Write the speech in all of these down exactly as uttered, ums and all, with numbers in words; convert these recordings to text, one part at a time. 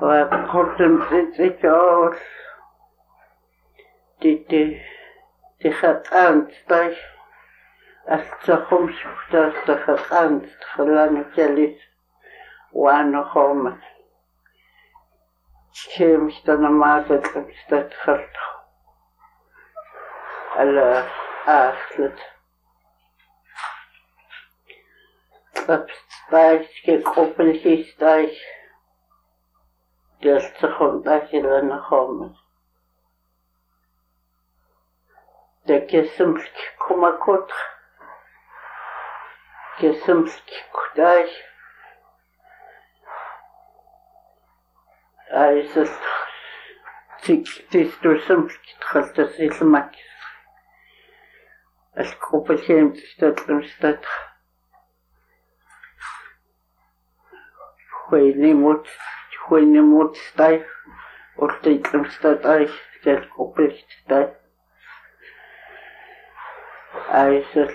وقلتم تتكار تتي تخطانت طيش أستخم شفتاش تخطانت خلاني كليت وأنا خومت كي مشتنا ما تتخلت على آخلت طيش كي قبل هيش طيش تستخم طيش لأنا خومت تكسمت كما كنت كسمت كتاش عايزة تستوسمت تخلت سيسمك الكوبا كيم تستطلم ستطخ خويني موت خويني موت ستايف ورتيتلم ستطايش كالكوبا ستايف عايزة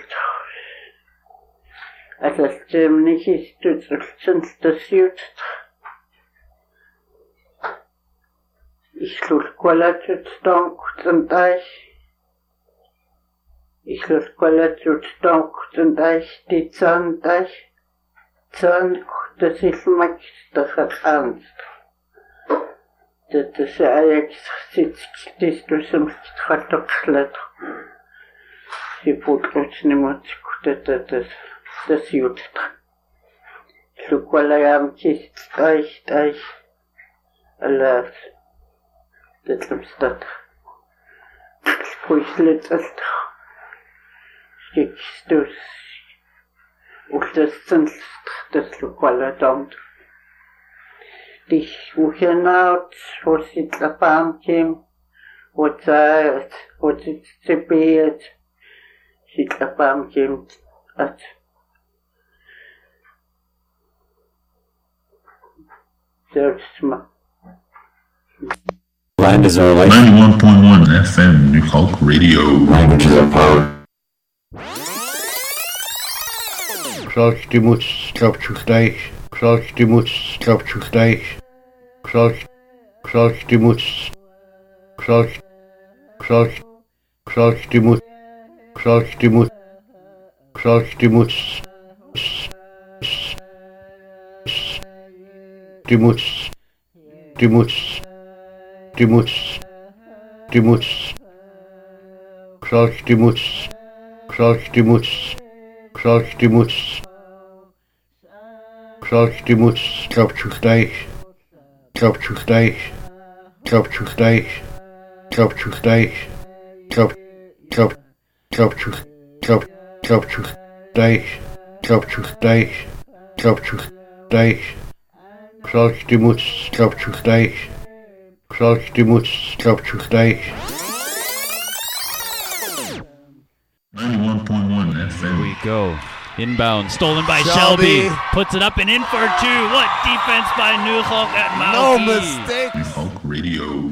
أتستمني كيستو تستسيوت Ich lus qualatut stonk tendais. Ich lus qualatut stonk tendais die Zandais. Zand das ist max das hat Angst. Das ist Ajax sitzt das du zum Stratokschlet. Sie putzt nimmt das das das jut. Ich lus qualayam kist dais dais. Allah Little stud. Squeeze little sticks to distance das Lokale down. Dich wohin out, wo sie la Bahn came, wo Zeit, wo sie zipiert, sie la Bahn came at. Selbst mal. Land is our life. ninety-one point one F M, New Hulk Radio. Languages are power. Krzalk ty móc skrawczu zdajś. Krzalk ty móc skrawczu zdajś. Krzalk, krzalk ty móc. Krzalk, krzalk, krzalk ty móc. Krzalk ty móc. Krzalk ty móc. Ty móc. Ty móc. Ty móc, ty móc, krzalk ty móc, krzalk ty móc, krzalk ty móc, krzalk ty móc, krawczu zdajś, krawczu zdajś, krawczu zdajś, krawczu zdajś, kraw, kraw, krawczu, kraw, krawczu zdajś, krawczu zdajś, krawczu zdajś, krzalk ty móc, krawczu zdajś. Krzalk ty móc skrawczu zdajś. ninety-one point one F M. Here we go. Inbound, stolen by Shelby. Shelby. Puts it up and in for two. What defense by New Hulk at Malky. No mistake. New Hulk Radio.